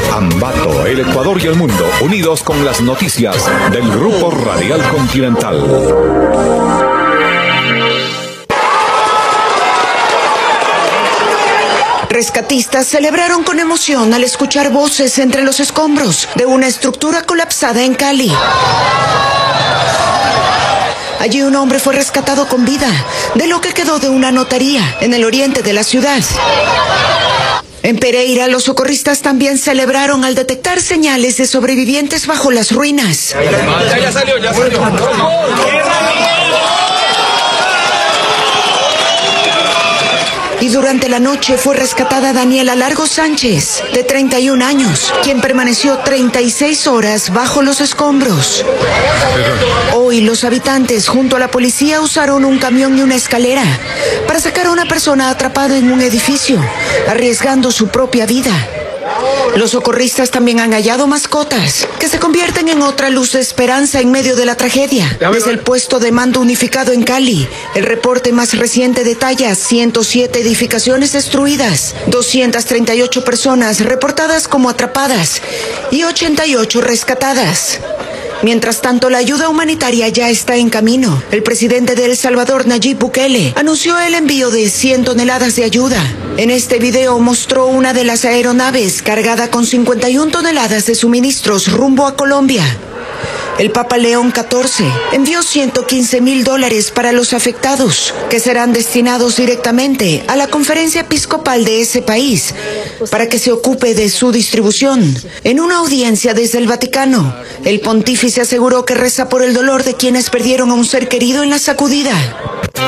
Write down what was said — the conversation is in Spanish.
Ambato, el Ecuador y el mundo, unidos con las noticias del Grupo Radial Continental. Rescatistas celebraron con emoción al escuchar voces entre los escombros de una estructura colapsada en Cali. Allí un hombre fue rescatado con vida de lo que quedó de una notaría en el oriente de la ciudad. En Pereira, los socorristas también celebraron al detectar señales de sobrevivientes bajo las ruinas. Ya salió. Y durante la noche fue rescatada Daniela Largo Sánchez, de 31 años, quien permaneció 36 horas bajo los escombros. Hoy los habitantes junto a la policía usaron un camión y una escalera para sacar a una persona atrapada en un edificio, arriesgando su propia vida. Los socorristas también han hallado mascotas que se convierten en otra luz de esperanza en medio de la tragedia. Desde el puesto de mando unificado en Cali, el reporte más reciente detalla 107 edificaciones destruidas, 238 personas reportadas como atrapadas y 88 rescatadas. Mientras tanto, la ayuda humanitaria ya está en camino. El presidente de El Salvador, Nayib Bukele, anunció el envío de 100 toneladas de ayuda. En este video mostró una de las aeronaves cargada con 51 toneladas de suministros rumbo a Colombia. El Papa León XIV envió $115,000 para los afectados, que serán destinados directamente a la conferencia episcopal de ese país, para que se ocupe de su distribución. En una audiencia desde el Vaticano, el pontífice aseguró que reza por el dolor de quienes perdieron a un ser querido en la sacudida.